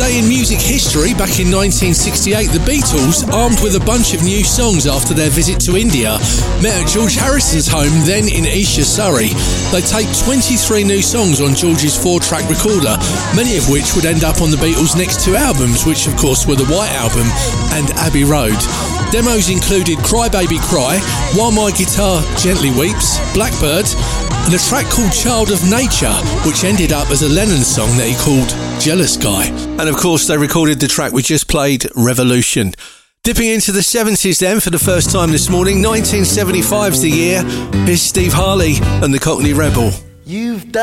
day in music history, back in 1968, the Beatles, armed with a bunch of new songs after their visit to India, met at George Harrison's home, then in Esher, Surrey. They taped 23 new songs on George's 4-track recorder, many of which would end up on the Beatles' next 2 albums, which of course were the White Album and Abbey Road. Demos included Cry Baby Cry, While My Guitar Gently Weeps, Blackbird, and a track called Child of Nature, which ended up as a Lennon song that he called Jealous Guy. And of course they recorded the track we just played, Revolution. Dipping into the 70s then for the first time this morning, 1975's the year. Here's Steve Harley and the Cockney Rebel. You've